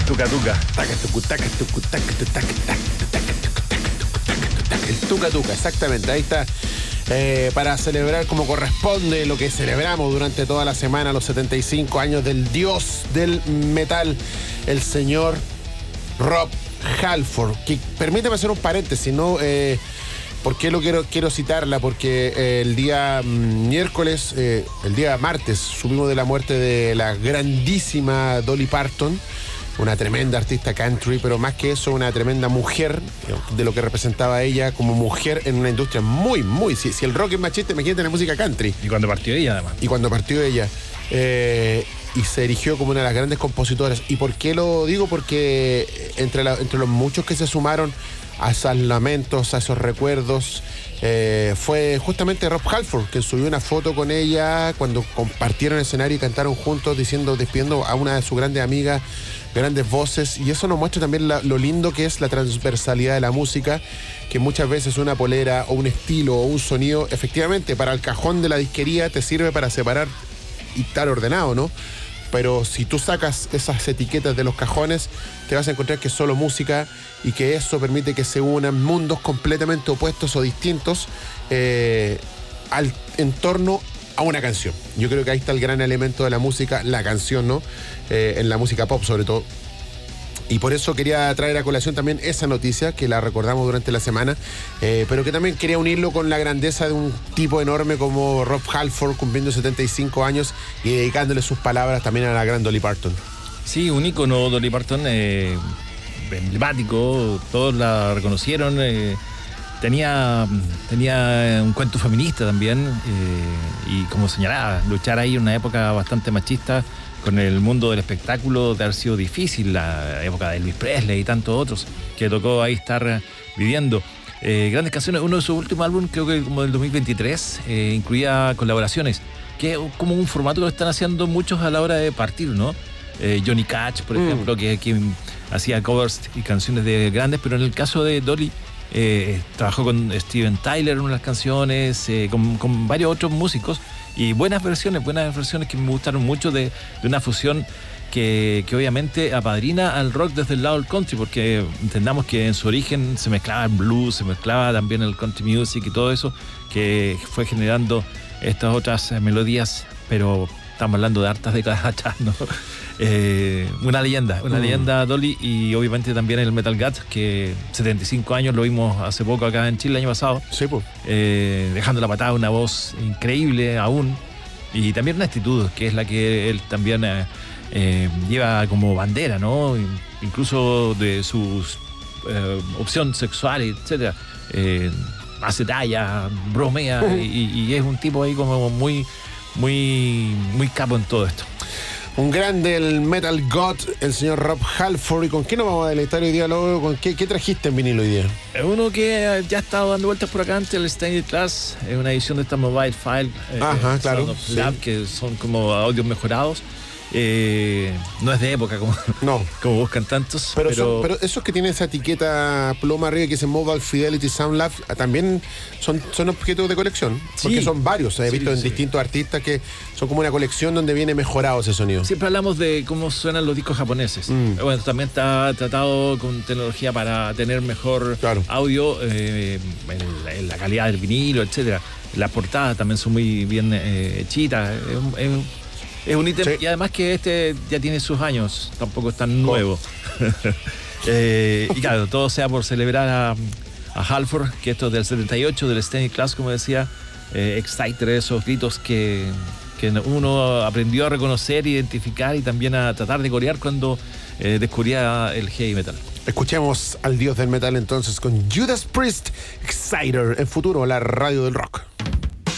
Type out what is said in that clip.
Tuca Tuca. El Tuca Tuca, exactamente, ahí está. Para celebrar como corresponde lo que celebramos durante toda la semana, los 75 años del dios del metal, el señor Rob Halford. Que permíteme hacer un paréntesis, ¿no? ¿Por qué lo quiero citarla? Porque el día miércoles, el día martes, supimos de la muerte de la grandísima Dolly Parton, una tremenda artista country, pero más que eso, una tremenda mujer, de lo que representaba ella como mujer en una industria muy, muy... Si el rock es machista, imagínate la música country. Y cuando partió ella, además. Y cuando partió ella. Y se erigió como una de las grandes compositoras. ¿Y por qué lo digo? Porque entre los muchos que se sumaron a esos lamentos, a esos recuerdos, fue justamente Rob Halford, que subió una foto con ella cuando compartieron escenario y cantaron juntos, despidiendo a una de sus grandes amigas, grandes voces. Y eso nos muestra también lo lindo que es la transversalidad de la música, que muchas veces una polera o un estilo o un sonido, efectivamente, para el cajón de la disquería te sirve para separar y estar ordenado, ¿no? Pero si tú sacas esas etiquetas de los cajones, te vas a encontrar que es solo música y que eso permite que se unan mundos completamente opuestos o distintos en torno a una canción. Yo creo que ahí está el gran elemento de la música, la canción, ¿no? En la música pop sobre todo. Y por eso quería traer a colación también esa noticia, que la recordamos durante la semana, pero que también quería unirlo con la grandeza de un tipo enorme como Rob Halford, cumpliendo 75 años y dedicándole sus palabras también a la gran Dolly Parton. Sí, un ícono, Dolly Parton, emblemático, todos la reconocieron. Tenía un cuento feminista también, y como señalaba, luchar ahí en una época bastante machista con el mundo del espectáculo de haber sido difícil, la época de Elvis Presley y tantos otros que tocó ahí estar viviendo. Grandes canciones. Uno de sus últimos álbumes, creo que como del 2023, incluía colaboraciones, que es como un formato que lo están haciendo muchos a la hora de partir, ¿no? Johnny Cash, por ejemplo, que hacía covers y canciones de grandes, pero en el caso de Dolly, trabajó con Steven Tyler en unas canciones, con varios otros músicos, y buenas versiones que me gustaron mucho de una fusión que obviamente apadrina al rock desde el lado del country, porque entendamos que en su origen se mezclaba el blues, se mezclaba también el country music y todo eso, que fue generando estas otras melodías, pero estamos hablando de hartas décadas atrás, ¿no? Una leyenda Dolly, y obviamente también el Metal Guts, que 75 años, lo vimos hace poco acá en Chile el año pasado. Sí, pues. Dejando la patada, una voz increíble aún, y también una actitud que es la que él también lleva como bandera, ¿no? Incluso de sus opción sexual, etcétera. Hace talla, bromea, y es un tipo ahí como muy capo en todo esto. Un grande, el Metal God, el señor Rob Halford. ¿Y con qué nos vamos a deleitar hoy día, Lobo? ¿Con qué trajiste en vinilo hoy día? Uno que ya ha estado dando vueltas por acá antes, el Stained Class, es una edición de esta Mobile File. Claro. Sound of Lab, que son como audios mejorados. No es de época como buscan tantos, pero esos que tienen esa etiqueta pluma arriba que dice Mobile Fidelity Sound Lab también son objetos de colección, porque son varios. He visto en distintos artistas que son como una colección donde viene mejorado ese sonido. Siempre hablamos de cómo suenan los discos japoneses. Bueno, también está tratado con tecnología para tener mejor audio, en la calidad del vinilo, etcétera. Las portadas también son muy bien hechitas. Es un ítem, y además que este ya tiene sus años, tampoco es tan nuevo. Y claro, todo sea por celebrar a Halford, que esto es del 78, del Stained Class, como decía, Exciter, esos gritos que uno aprendió a reconocer, identificar y también a tratar de corear cuando descubría el heavy metal. Escuchemos al dios del metal entonces con Judas Priest, Exciter, en Futuro, la radio del rock.